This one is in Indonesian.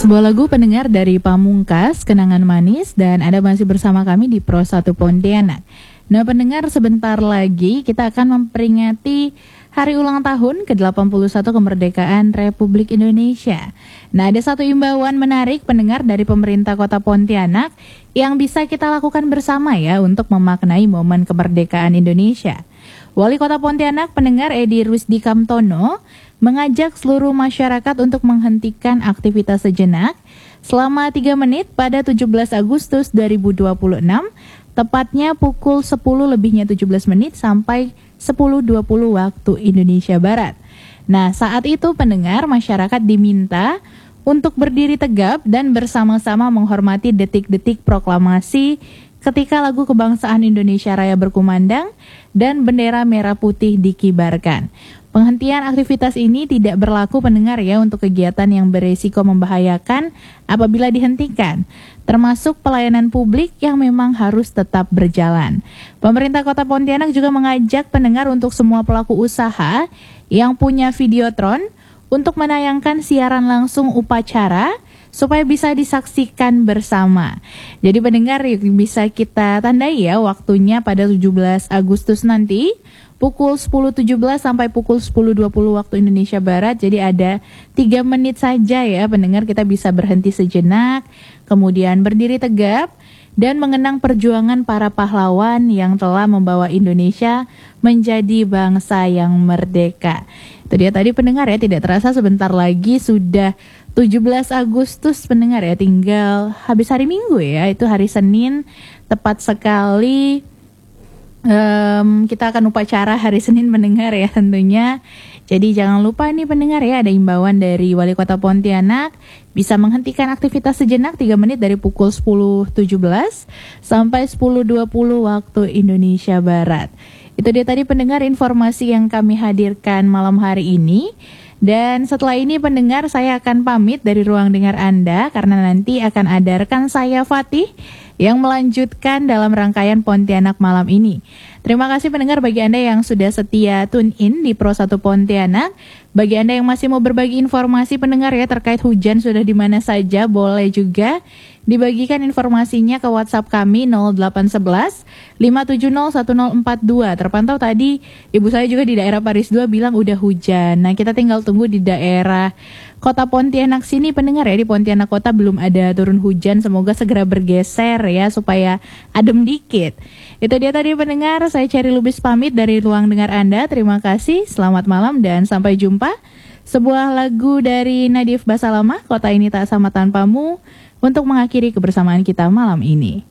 Sebuah lagu pendengar dari Pamungkas, Kenangan Manis, dan Anda masih bersama kami di Pro 1 Pontianak. Nah pendengar, sebentar lagi kita akan memperingati hari ulang tahun ke-81 kemerdekaan Republik Indonesia. Nah ada satu imbauan menarik pendengar dari pemerintah Kota Pontianak yang bisa kita lakukan bersama ya untuk memaknai momen kemerdekaan Indonesia. Wali Kota Pontianak pendengar Edi Rusdi Kamtono mengajak seluruh masyarakat untuk menghentikan aktivitas sejenak selama 3 menit pada 17 Agustus 2026, tepatnya pukul 10:17 sampai 10:20 waktu Indonesia Barat. Nah, saat itu pendengar masyarakat diminta untuk berdiri tegap dan bersama-sama menghormati detik-detik proklamasi ketika lagu kebangsaan Indonesia Raya berkumandang dan bendera merah putih dikibarkan. Penghentian aktivitas ini tidak berlaku pendengar ya untuk kegiatan yang beresiko membahayakan apabila dihentikan, termasuk pelayanan publik yang memang harus tetap berjalan. Pemerintah Kota Pontianak juga mengajak pendengar untuk semua pelaku usaha yang punya videotron untuk menayangkan siaran langsung upacara supaya bisa disaksikan bersama. Jadi pendengar bisa kita tandai ya waktunya pada 17 Agustus nanti pukul 10.17 sampai pukul 10.20 waktu Indonesia Barat. Jadi ada 3 menit saja ya pendengar, kita bisa berhenti sejenak, kemudian berdiri tegap dan mengenang perjuangan para pahlawan yang telah membawa Indonesia menjadi bangsa yang merdeka. Itu dia tadi pendengar ya, tidak terasa sebentar lagi sudah 17 Agustus pendengar ya, tinggal habis hari Minggu ya, itu hari Senin tepat sekali. Kita akan upacara hari Senin pendengar ya tentunya. Jadi jangan lupa nih pendengar ya, ada imbauan dari Wali Kota Pontianak bisa menghentikan aktivitas sejenak 3 menit dari pukul 10.17 sampai 10.20 waktu Indonesia Barat. Itu dia tadi pendengar informasi yang kami hadirkan malam hari ini. Dan setelah ini pendengar saya akan pamit dari ruang dengar Anda karena nanti akan ada rekan saya Fatih yang melanjutkan dalam rangkaian Pontianak malam ini. Terima kasih pendengar bagi Anda yang sudah setia tune in di Pro 1 Pontianak. Bagi Anda yang masih mau berbagi informasi pendengar ya terkait hujan sudah di mana saja, boleh juga dibagikan informasinya ke WhatsApp kami 0811 570 1042. Terpantau tadi ibu saya juga di daerah Paris 2 bilang udah hujan. Nah, kita tinggal tunggu di daerah Kota Pontianak sini pendengar ya, di Pontianak Kota belum ada turun hujan, semoga segera bergeser ya supaya adem dikit. Itu dia tadi pendengar, saya Cherry Lubis pamit dari ruang dengar Anda. Terima kasih, selamat malam dan sampai jumpa. Sebuah lagu dari Nadif Basalamah, Kota Ini Tak Sama Tanpamu, untuk mengakhiri kebersamaan kita malam ini.